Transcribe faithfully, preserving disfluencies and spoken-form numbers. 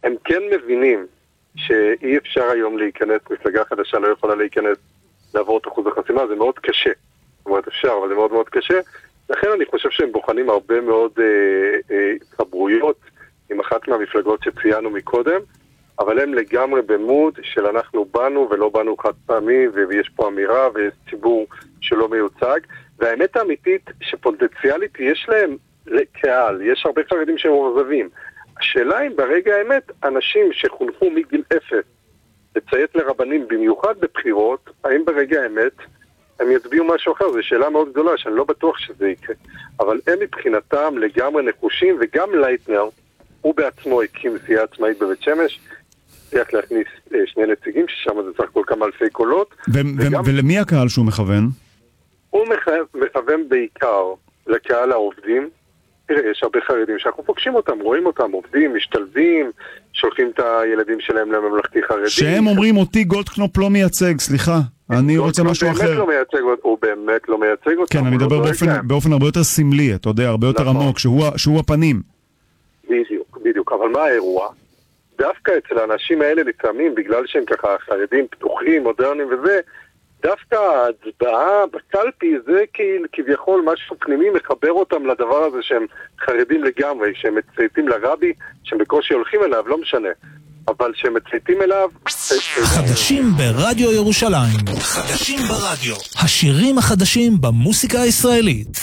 הם כן מבינים שאי אפשר היום להיכנס, מפלגה חדשה לא יכולה להיכנס, לעבור את אחוז החסימה, זה מאוד קשה. זאת אומרת, אפשר, אבל זה מאוד מאוד קשה. לכן אני חושב שהם בוחנים הרבה מאוד התחברויות אה, אה, עם אחת מהמפלגות שציינו מקודם, אבל הם לגמרי במוד של אנחנו באנו ולא באנו חד פעמי, ויש פה אמירה ויש ציבור שלא מיוצג. והאמת האמיתית שפוטנציאלית יש להם לקהל, יש הרבה חרדים שהם מעורבים. השאלה אם ברגע האמת אנשים שחונכו מגיל אפס לציית לרבנים במיוחד בבחירות, האם ברגע האמת הם יצביעו משהו אחר? זו שאלה מאוד גדולה שאני לא בטוח שזה יקרה. אבל הם מבחינתם לגמרי נחושים, וגם לייטנר, הוא בעצמו הקים סיעה עצמאית בבית שמש, צריך להכניס שני נציגים, ששם זה צריך כל כמה אלפי קולות. ו- וגם... ולמי הקהל שהוא מכוון? הוא מכוון בעיקר לקהל העובדים. תראה, יש הרבה חרדים שאנחנו פוגשים אותם, רואים אותם, עובדים, משתלבים, שולחים את הילדים שלהם לממלכתי חרדי. שהם אומרים אותי גולדקנופ לא מייצג, סליחה, אני רוצה משהו אחר. הוא באמת לא מייצג, הוא באמת לא מייצג אותם. כן, אני מדבר באופן הרבה יותר סמלי, אתה יודע, הרבה יותר עמוק, שהוא הפנים. בדיוק, בדיוק, אבל מה האירוע? דווקא אצל האנשים האלה לפעמים, בגלל שהם ככה חרדים פתוחים, מודרניים וזה, דווקא ההצבעה בקלפי זה כביכול משהו פנימי מחבר אותם לדבר הזה שהם חרדים לגמרי, שהם מצייתים לרבי, שהם בקושי הולכים אליו, לא משנה. אבל שהם מצייתים אליו... חדשים ברדיו ירושלים. חדשים ברדיו. השירים החדשים במוסיקה הישראלית.